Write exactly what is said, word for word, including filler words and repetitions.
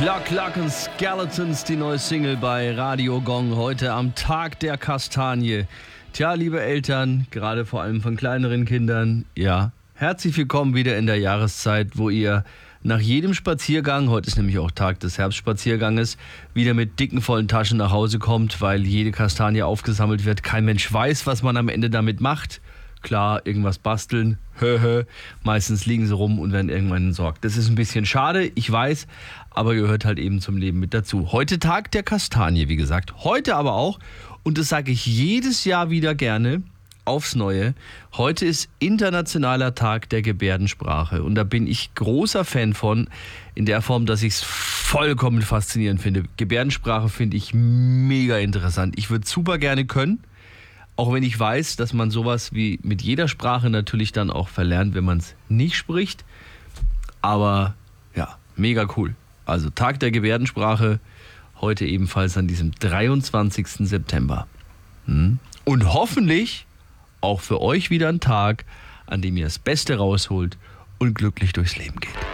Cluck, Cluck and Skeletons, die neue Single bei Radio Gong, heute am Tag der Kastanie. Tja, liebe Eltern, gerade vor allem von kleineren Kindern, ja, herzlich willkommen wieder in der Jahreszeit, wo ihr nach jedem Spaziergang, heute ist nämlich auch Tag des Herbstspazierganges, wieder mit dicken, vollen Taschen nach Hause kommt, weil jede Kastanie aufgesammelt wird. Kein Mensch weiß, was man am Ende damit macht. Klar, irgendwas basteln, höhö. Meistens liegen sie rum und werden irgendwann entsorgt. Das ist ein bisschen schade, ich weiß, aber gehört halt eben zum Leben mit dazu. Heute Tag der Kastanie, wie gesagt. Heute aber auch, und das sage ich jedes Jahr wieder gerne, aufs Neue. Heute ist Internationaler Tag der Gebärdensprache und da bin ich großer Fan von, in der Form, dass ich es vollkommen faszinierend finde. Gebärdensprache finde ich mega interessant. Ich würde super gerne können, auch wenn ich weiß, dass man sowas wie mit jeder Sprache natürlich dann auch verlernt, wenn man es nicht spricht. Aber ja, mega cool. Also Tag der Gebärdensprache, heute ebenfalls an diesem dreiundzwanzigsten September. Hm? Und hoffentlich auch für euch wieder ein Tag, an dem ihr das Beste rausholt und glücklich durchs Leben geht.